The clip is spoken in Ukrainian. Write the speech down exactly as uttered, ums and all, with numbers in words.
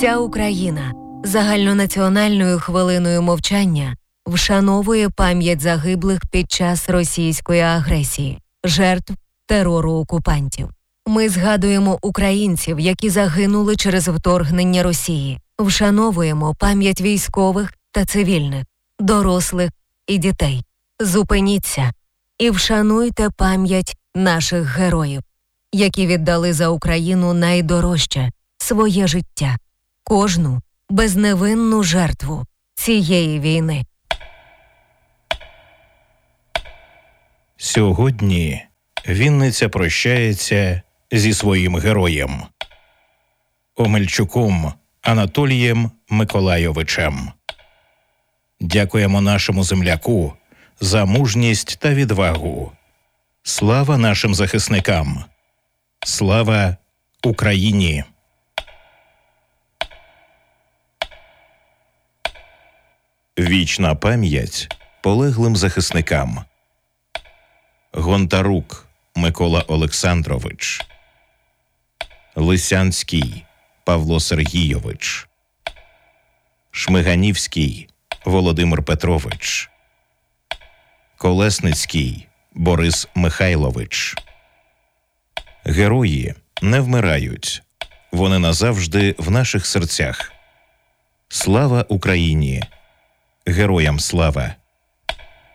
Вся Україна загальнонаціональною хвилиною мовчання вшановує пам'ять загиблих під час російської агресії, жертв терору окупантів. Ми згадуємо українців, які загинули через вторгнення Росії. Вшановуємо пам'ять військових та цивільних, дорослих і дітей. Зупиніться і вшануйте пам'ять наших героїв, які віддали за Україну найдорожче – своє життя, кожну безневинну жертву цієї війни. Сьогодні Вінниця прощається зі своїм героєм – Омельчуком Анатолієм Миколайовичем. Дякуємо нашому земляку за мужність та відвагу. Слава нашим захисникам! Слава Україні! Вічна пам'ять полеглим захисникам. Гонтарук Микола Олександрович, Лисянський Павло Сергійович, Шмиганівський Володимир Петрович, Колесницький Борис Михайлович. Герої не вмирають, вони назавжди в наших серцях. Слава Україні! Героям слава!